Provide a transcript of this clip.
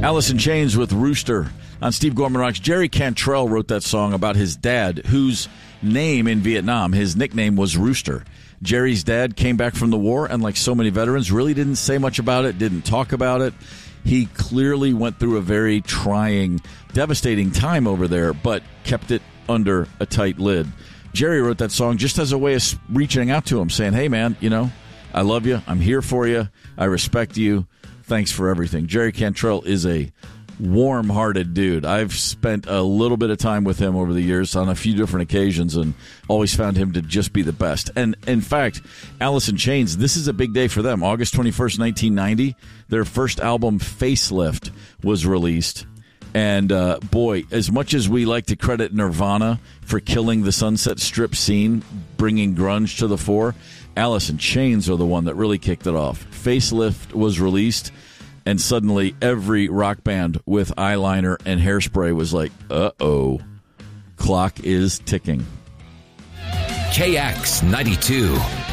Alice in Chains with Rooster on Steve Gorman Rocks. Jerry Cantrell wrote that song about his dad, whose name in Vietnam, his nickname was Rooster. Jerry's dad came back from the war, and like so many veterans, really didn't say much about it, didn't talk about it. He clearly went through a very trying, devastating time over there, but kept it under a tight lid. Jerry wrote that song just as a way of reaching out to him, saying, hey, man, I love you. I'm here for you. I respect you. Thanks for everything. Jerry Cantrell is a warm-hearted dude. I've spent a little bit of time with him over the years on a few different occasions and always found him to just be the best. And, in fact, Alice in Chains, this is a big day for them. August 21st, 1990, their first album, Facelift, was released. And, boy, as much as we like to credit Nirvana for killing the Sunset Strip scene, bringing grunge to the fore, Alice in Chains are the one that really kicked it off. Facelift was released, and suddenly every rock band with eyeliner and hairspray was like, uh-oh, clock is ticking. KX 92.